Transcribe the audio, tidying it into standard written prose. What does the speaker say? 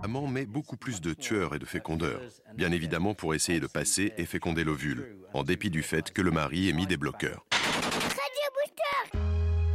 maman met beaucoup plus de tueurs et de fécondeurs, bien évidemment pour essayer de passer et féconder l'ovule, en dépit du fait que le mari ait mis des bloqueurs.